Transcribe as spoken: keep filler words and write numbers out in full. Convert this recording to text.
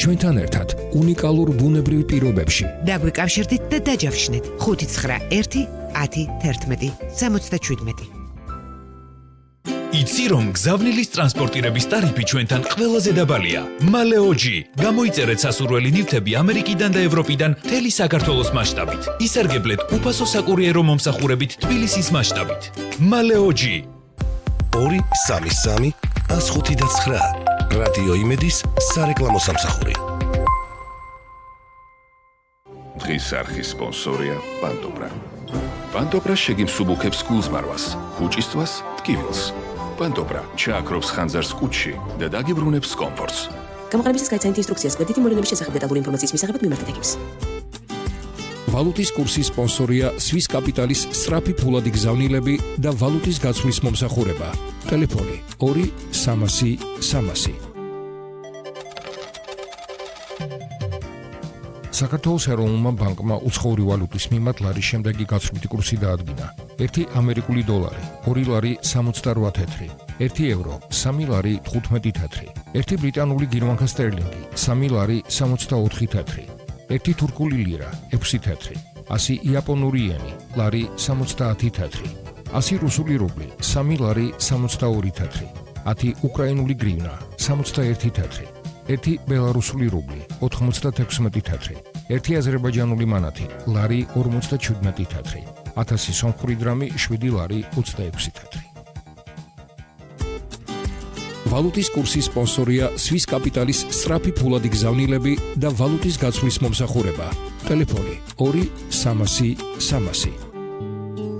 ჩვენთან ერთად უნიკალურ ბუნებრივ პირობებში. დაგვიკავშირდით და დაჯავშნეთ ხუთი ცხრა ერთი ათი თერთმეტი სამოცდაშვიდმეტი. იცი რომ გზავნილის ტრანსპორტირების ტარიფი ჩვენთან ყველაზე დაბალია. მალეოჯი. გამოიწერეთ სასურველი ნივთები ამერიკიდან და ევროპიდან მთელი საქართველოს მასშტაბით. ისარგებლეთ უფასო საკურიერო მომსახურებით თბილისის მასშტაბით. მალეოჯი. ორი სამი სამი ას ხუთი და ცხრა. რადიო იმედის სარეკლამო სამსახური. დღის არხის სპონსორია პანტობრა. პანტობრა შეგიმსუბუქებს გულზმარვას, კუჭისთვას, ტკივილს. პანტობრა ჩააქრობს ხანძარს კუჭში და დაგიბრუნებს კომფორტს. გამოყენებისას გაიცანით ინსტრუქციას გვერდითი მოვლენების შესახებ დეტალური ინფორმაციის მისაღებად მიმართეთ ექიმს. ვალუტის კურსის სპონსორია სვის კაპიტალის სწრაფი ფულადი გზავნილები და ვალუტის გაცვლის მომსახურება. ტელეფონი ორი სამასი სამასი. საქართველოს ეროვნულმა ბანკმა უცხოური ვალუტის მიმართ ლარის შემდეგი გაცვლითი კურსი დაადგინა. ერთი ამერიკული დოლარი, ორი ლარი სამოცდარვა თეთრი, ერთი ევრო, სამი ლარი თხუთმეტი თეთრი, ერთი ბრიტანული გირვანქა სტერლინგი, სამი ლარი სამოცდაოთხი თეთრი, ერთი თურქული ლირა, ექვსი თეთრი, ასი იაპონური იენი, ლარი სამოცდაათი თეთრი, ასი რუსული რუბლი, სამი ლარი სამოცდაორი თეთრი, ათი უკრაინული გრივნა, სამოცდაერთი თეთრი, ერთი ბელარუსული რუბლი, ოთხმოცდათექვსმეტი თეთრი, ერთი აზერბაიჯანული მანათი, ლარი ორმოცდაჩვიდმეტი თეთრი, ათასი სომხური დრამი, შვიდი ლარი ოცდაექვსი თეთრი. ვალუტის კურსის სპონსორია სვის კაპიტალის სწრაფი ფულადი გზავნილები და ვალუტის გაცვლის მომსახურება. ტელეფონი ორი სამასი სამასი.